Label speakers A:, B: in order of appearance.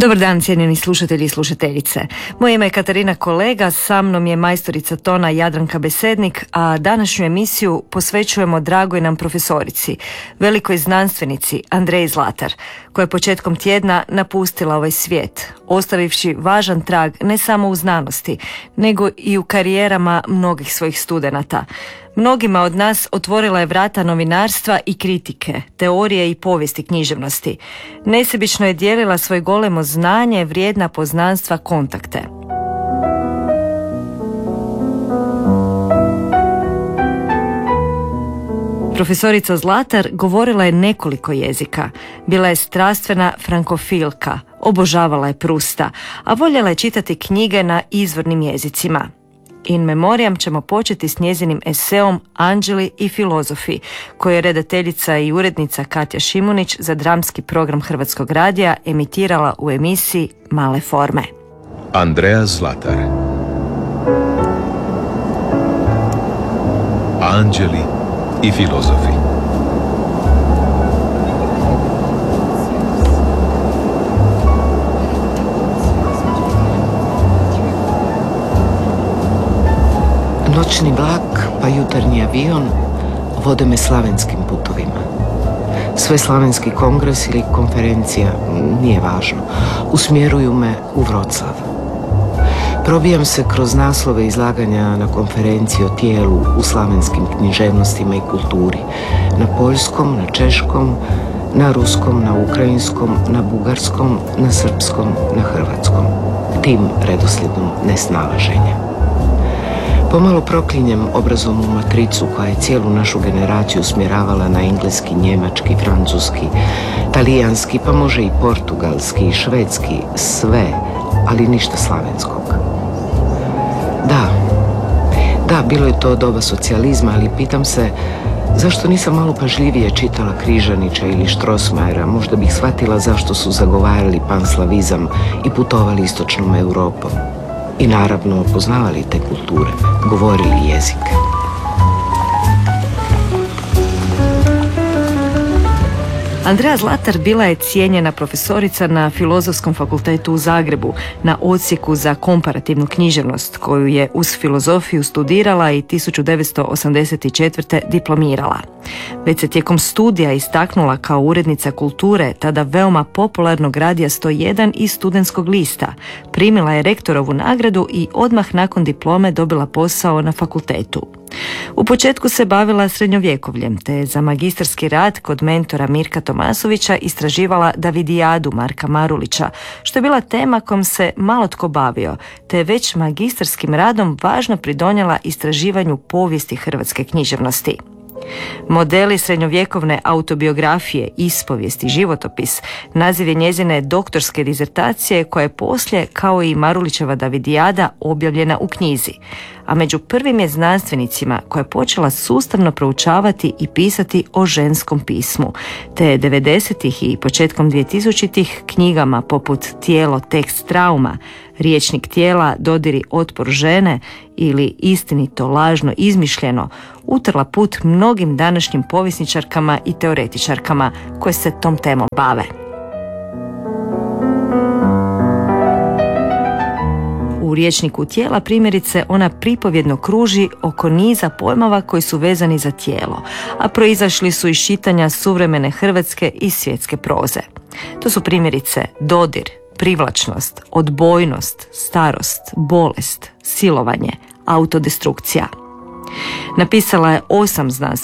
A: Dobar dan, cijenjeni slušatelji i slušateljice. Moje ime je Katarina Kolega, sa mnom je majstorica tona Jadranka Besednik, a današnju emisiju posvećujemo dragoj nam profesorici, velikoj znanstvenici Andreji Zlatar, koja je početkom tjedna napustila ovaj svijet, ostavivši važan trag ne samo u znanosti, nego i u karijerama mnogih svojih studenata. Mnogima od nas otvorila je vrata novinarstva i kritike, teorije i povijesti književnosti. Nesebično je dijelila svoje golemo znanje, vrijedna poznanstva, kontakte. Profesorica Zlatar govorila je nekoliko jezika. Bila je strastvena frankofilka, obožavala je Prusta, a voljela je čitati knjige na izvornim jezicima. In memoriam ćemo početi s njezinim eseom Anđeli i filozofi, koju je redateljica i urednica Katja Šimunić za dramski program Hrvatskog radija emitirala u emisiji Male forme.
B: Andreja Zlatar. Anđeli i filozofi.
C: Noćni vlak pa jutarnji avion vode me slavenskim putovima. Sveslavenski kongres ili konferencija, nije važno, usmjeruju me u Vroclav. Probijam se kroz naslove izlaganja na konferenciji o tijelu u slavenskim književnostima i kulturi. Na poljskom, na češkom, na ruskom, na ukrajinskom, na bugarskom, na srpskom, na hrvatskom. Tim redoslijedom nesnalaženja. Pomalo proklinjem obrazovnu matricu koja je cijelu našu generaciju usmjeravala na engleski, njemački, francuski, talijanski, pa može i portugalski i švedski, sve, ali ništa slavenskog. Da, bilo je to doba socijalizma, ali pitam se zašto nisam malo pažljivije čitala Križanića ili Strossmayera, možda bih shvatila zašto su zagovarali panslavizam i putovali istočnom Europom. I naravno poznavali te kulture, govorili jezike.
A: Andreja Zlatar bila je cijenjena profesorica na Filozofskom fakultetu u Zagrebu, na odsjeku za komparativnu književnost, koju je uz filozofiju studirala i 1984. diplomirala. Već se tijekom studija istaknula kao urednica kulture, tada veoma popularnog Radija 101 i Studentskog lista. Primila je rektorovu nagradu i odmah nakon diplome dobila posao na fakultetu. U početku se bavila srednjovjekovljem, te je za magistarski rad kod mentora Mirka Tomasovića istraživala Davidijadu Marka Marulića, što je bila tema kojom se malo tko bavio, te je već magistarskim radom važno pridonijela istraživanju povijesti hrvatske književnosti. Modeli srednjovjekovne autobiografije, ispovijest i životopis naziv je njezine doktorske dizertacije koja je poslije, kao i Marulićeva Davidijada, objavljena u knjizi. A među prvim je znanstvenicima koja je počela sustavno proučavati i pisati o ženskom pismu, te je 90-ih i početkom 2000-ih knjigama poput Tijelo, tekst, trauma, Riječnik tijela, dodiri, otpor žene ili Istinito, lažno, izmišljeno utrla put mnogim današnjim povjesničarkama i teoretičarkama koje se tom temom bave. U Riječniku tijela primjerice ona pripovjedno kruži oko niza pojmova koji su vezani za tijelo, a proizašli su iz čitanja suvremene hrvatske i svjetske proze. To su primjerice dodir, privlačnost, odbojnost, starost, bolest, silovanje, autodestrukcija. Napisala je 8 znanstvenih